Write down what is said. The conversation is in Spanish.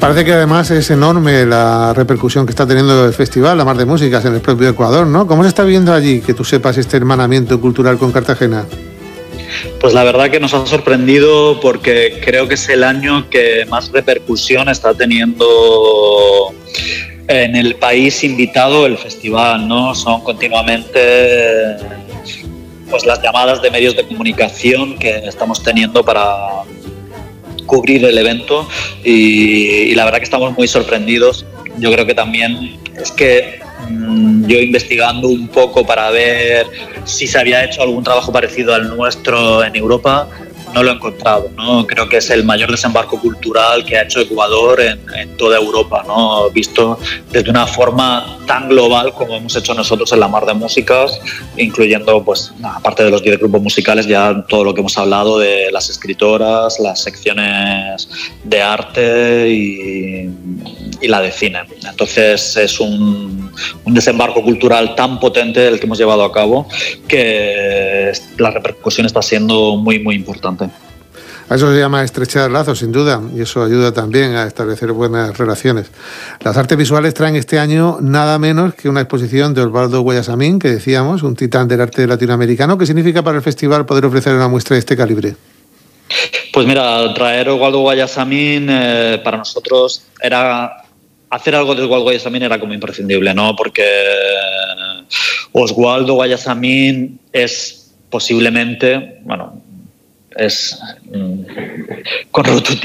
Parece que además es enorme la repercusión que está teniendo el festival, la Mar de Músicas, en el propio Ecuador, ¿no? ¿Cómo se está viendo allí, que tú sepas, este hermanamiento cultural con Cartagena? Pues la verdad que nos ha sorprendido porque creo que es el año que más repercusión está teniendo en el país invitado el festival, ¿no? Son continuamente pues las llamadas de medios de comunicación que estamos teniendo para cubrir el evento y la verdad que estamos muy sorprendidos. Yo creo que también es que yo investigando un poco para ver si se había hecho algún trabajo parecido al nuestro en Europa, no lo he encontrado, ¿no? Creo que es el mayor desembarco cultural que ha hecho Ecuador en toda Europa, ¿no? Visto desde una forma tan global como hemos hecho nosotros en la Mar de Músicas, incluyendo, pues, aparte de los 10 grupos musicales, ya todo lo que hemos hablado de las escritoras, las secciones de arte y la de cine. Entonces es un desembarco cultural tan potente el que hemos llevado a cabo que la repercusión está siendo muy, muy importante. A eso se llama estrechar lazos, sin duda, y eso ayuda también a establecer buenas relaciones. Las artes visuales traen este año nada menos que una exposición de Osvaldo Guayasamín, que decíamos, un titán del arte latinoamericano. ¿Qué significa para el festival poder ofrecer una muestra de este calibre? Pues mira, traer Osvaldo Guayasamín para nosotros era... Hacer algo de Osvaldo Guayasamín era como imprescindible, ¿no? Porque Osvaldo Guayasamín es posiblemente, bueno, es con roturidad